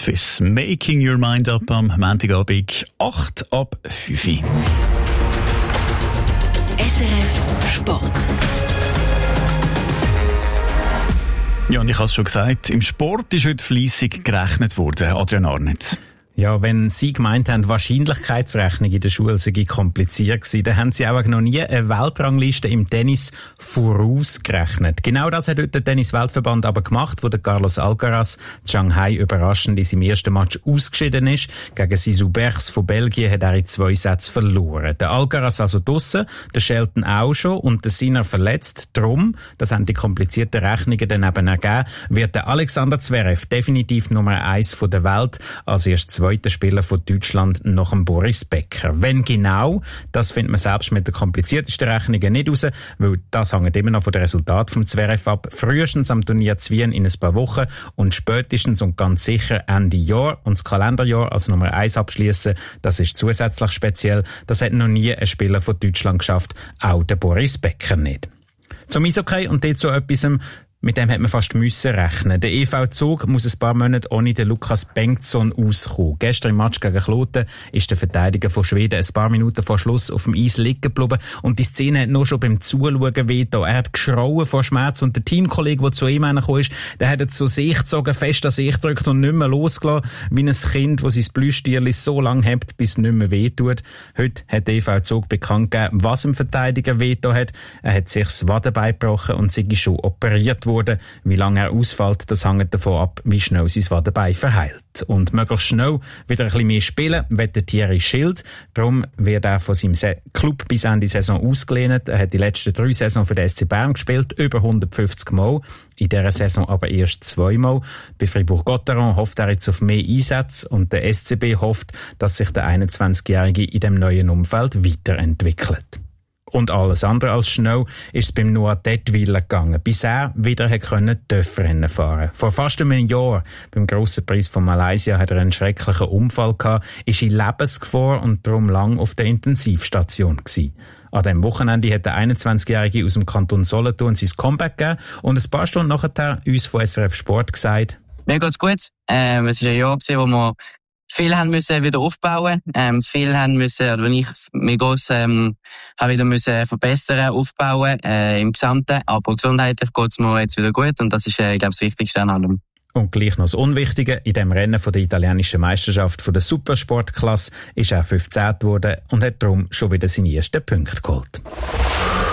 Swiss. Making Your Mind Up am Montagabend 8 ab 5 Uhr. SRF Sport. Ja, und ich habe es schon gesagt, im Sport ist heute fleissig gerechnet worden, Adrian Arnett. Ja, wenn Sie gemeint haben, Wahrscheinlichkeitsrechnung in der Schule sei kompliziert gewesen, dann haben Sie auch noch nie eine Weltrangliste im Tennis vorausgerechnet. Genau das hat heute der Tennis-Weltverband aber gemacht, wo der Carlos Alcaraz Shanghai überraschend in seinem ersten Match ausgeschieden ist. Gegen Zizou Bergs von Belgien hat er in 2 Sätzen verloren. Der Alcaraz also draussen, der Shelton auch schon und der Sinner verletzt. Drum, das haben die komplizierten Rechnungen dann eben ergeben, wird der Alexander Zverev definitiv Nummer 1 von der Welt als erst zweiter Spieler von Deutschland nach dem Boris Becker. Wenn genau, das findet man selbst mit den kompliziertesten Rechnungen nicht raus, weil das hängt immer noch von den Resultaten vom Zverev ab. Frühestens am Turnier zu Wien in ein paar Wochen und spätestens und ganz sicher Ende Jahr und das Kalenderjahr als Nummer 1 abschließen. Das ist zusätzlich speziell. Das hat noch nie ein Spieler von Deutschland geschafft, auch der Boris Becker nicht. Zum Eishockey und dort zu etwas, mit dem hat man fast müssen rechnen. Der EV Zug muss ein paar Monate ohne den Lukas Bengtsson auskommen. Gestern im Match gegen Kloten ist der Verteidiger von Schweden ein paar Minuten vor Schluss auf dem Eis liegen geblieben und die Szene hat nur schon beim Zuschauen wehgetan. Er hat geschrauen vor Schmerz und der Teamkollege, der zu ihm hergekommen ist, der hat zu sich gezogen, fest an sich gedrückt und nicht mehr losgelassen, wie ein Kind, das sein Plüschtierli so lange hebt, bis es nicht mehr wehtut. Heute hat der EV Zug bekannt gegeben, was dem Verteidiger wehgetan hat. Er hat sich das Wadenbein gebrochen und sei schon operiert worden. Wie lange er ausfällt, das hängt davon ab, wie schnell sein Wadenbein verheilt. Und möglichst schnell wieder ein bisschen mehr spielen, will der Thierry Schild. Darum wird er von seinem Club bis Ende Saison ausgelehnt. Er hat die letzten 3 Saisons für den SC Bern gespielt, über 150 Mal. In dieser Saison aber erst 2 Mal. Bei Fribourg-Gotteron hofft er jetzt auf mehr Einsätze und der SCB hofft, dass sich der 21-Jährige in dem neuen Umfeld weiterentwickelt. Und alles andere als schnell ist es beim Noah Detwiller gegangen, bis er wieder Töpfrennen fahren. Vor fast einem Jahr, beim Grossen Preis von Malaysia, hat er einen schrecklichen Unfall gehabt, ist in Lebensgefahr und darum lang auf der Intensivstation gewesen. An diesem Wochenende hat der 21-Jährige aus dem Kanton Solothurn sein Comeback gegeben und ein paar Stunden nachher uns von SRF Sport gesagt: Mir geht's gut. Es war ein Jahr, wo wir viel haben müssen wieder aufbauen, viel haben müssen, oder wenn ich mir gross, habe wieder müssen verbessern, aufbauen, im Gesamten. Aber gesundheitlich geht's mir jetzt wieder gut und das ist, glaube ich, das Wichtigste an allem. Und gleich noch das Unwichtige, in dem Rennen von der italienischen Meisterschaft von der Supersportklasse ist er 15. geworden und hat darum schon wieder seine ersten Punkte geholt.